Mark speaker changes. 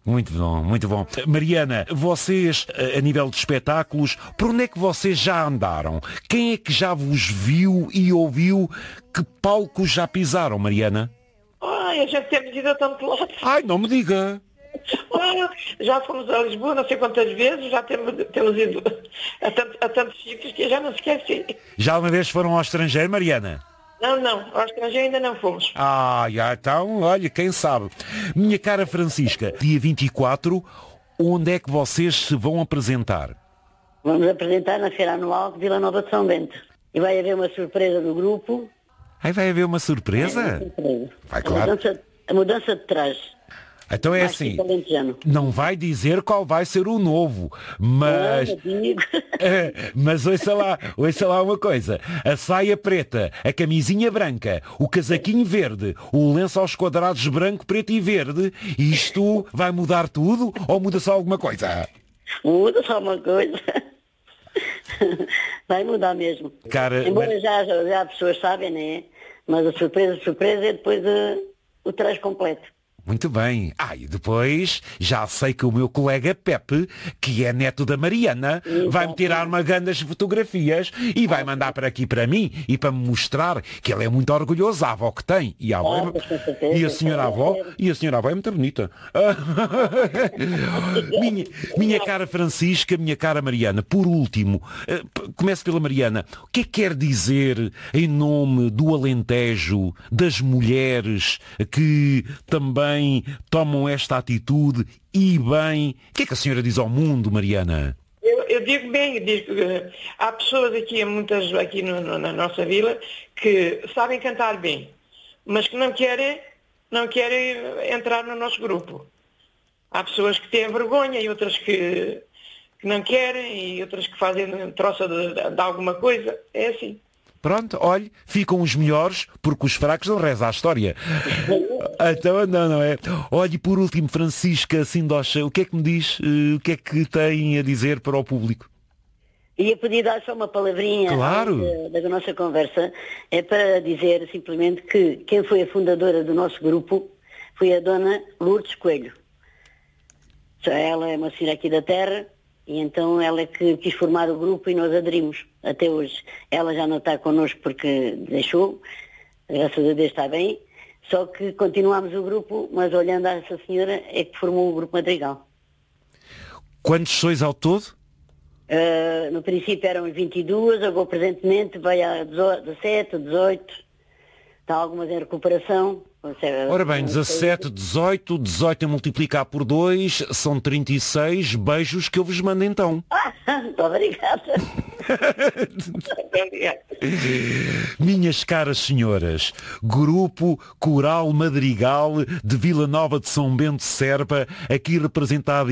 Speaker 1: Muito bom, muito bom. Mariana, vocês, a nível de espetáculos, por onde é que vocês já andaram? Quem é que já vos viu e ouviu? Que palcos já pisaram, Mariana?
Speaker 2: Ai, a gente temos ido a tanto lado.
Speaker 1: Ai, não me diga.
Speaker 2: Já fomos a Lisboa não sei quantas vezes, já temos ido a tantos sítios que eu já não esqueci.
Speaker 1: Já uma vez foram ao estrangeiro, Mariana?
Speaker 2: Não, ao estrangeiro ainda não fomos.
Speaker 1: Então, olha, quem sabe. Minha cara Francisca, dia 24, onde é que vocês se vão apresentar?
Speaker 3: Vamos apresentar na Feira Anual de Vila Nova de São Bento. E vai haver uma surpresa do grupo.
Speaker 1: Vai haver uma surpresa?
Speaker 3: Uma surpresa.
Speaker 1: Vai, claro.
Speaker 3: A mudança de traje.
Speaker 1: Então é assim, não vai dizer qual vai ser o novo, mas... mas ouça lá uma coisa. A saia preta, a camisinha branca, o casaquinho verde, o lenço aos quadrados branco, preto e verde, isto vai mudar tudo ou muda só alguma coisa?
Speaker 3: Muda só uma coisa. Vai mudar mesmo. Embora já as pessoas sabem, né? Mas a surpresa é depois o traje completo.
Speaker 1: Muito bem. E depois já sei que o meu colega Pepe, que é neto da Mariana, vai-me tirar uma grandes fotografias e vai mandar para aqui para mim e para me mostrar que ele é muito orgulhoso, a avó que tem. E a avó e a senhora avó é muito bonita. minha cara Francisca, minha cara Mariana, por último, começo pela Mariana. O que é que quer dizer em nome do Alentejo, das mulheres que também tomam esta atitude e bem? O que é que a senhora diz ao mundo, Mariana?
Speaker 2: Eu digo bem, há pessoas aqui, muitas aqui na nossa vila, que sabem cantar bem, mas que não querem entrar no nosso grupo. Há pessoas que têm vergonha e outras que não querem e outras que fazem troça de alguma coisa. É assim.
Speaker 1: Pronto, olhe, ficam os melhores porque os fracos não rezam a história. Então, não é? Olhe, por último, Francisca Sindocha, o que é que me diz? O que é que tem a dizer para o público?
Speaker 3: Ia pedir dar só uma palavrinha da nossa conversa. É para dizer simplesmente que quem foi a fundadora do nosso grupo foi a dona Lourdes Coelho. Ela é uma senhora aqui da terra. E então ela é que quis formar o grupo e nós aderimos até hoje. Ela já não está connosco porque deixou, graças a Deus está bem, só que continuamos o grupo, mas olhando a essa senhora é que formou o grupo Madrigal.
Speaker 1: Quantos sois ao todo?
Speaker 3: No princípio eram 22, agora presentemente vai a 17, 18, está algumas em recuperação.
Speaker 1: Ora bem, 17, 18 a multiplicar por 2 são 36 beijos que eu vos mando então.
Speaker 3: Muito obrigada.
Speaker 1: Minhas caras senhoras, Grupo Coral Madrigal de Vila Nova de São Bento, Serpa, aqui representado